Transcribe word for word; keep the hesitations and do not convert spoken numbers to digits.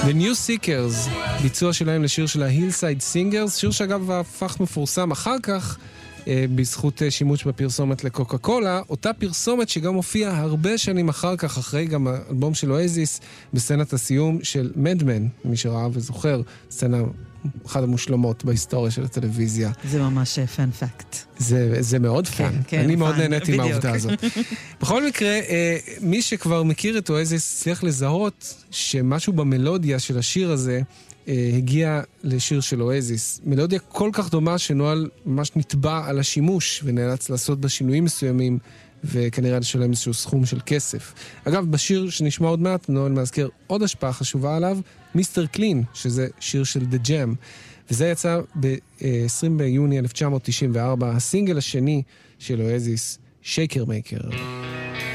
The New Seekers, ביצוע שלהם לשיר של ה-Hillside Singers, שיר שאגב הפך מפורסם אחר כך, בזכות שימוש בפרסומת לקוקה קולה, אותה פרסומת שגם הופיעה הרבה שנים אחר כך, אחרי גם האלבום של אואזיס, בסצנת הסיום של מדמן, מי שראה וזוכר, סצנה אחת המושלמות בהיסטוריה של הטלוויזיה. זה ממש פן פקט. זה, זה מאוד כן, פן. כן, אני פן, מאוד נהניתי בדיוק. מהעובדה הזאת. בכל מקרה, מי שכבר מכיר את אואזיס צריך לזהות שמשהו במלודיה של השיר הזה הגיע לשיר של אואזיס. מלודיה כל כך דומה שנועל ממש נטבע על השימוש ונאלץ לעשות בה שינויים מסוימים וכנראה לשלם איזשהו סכום של כסף. אגב, בשיר שנשמע עוד מעט, נועל מזכיר עוד השפעה חשובה עליו, מיסטר קלין, שזה שיר של The Jam. וזה יצא ב-עשרים ביוני אלף תשע מאות תשעים וארבע, הסינגל השני של אואזיס, שייקר מייקר.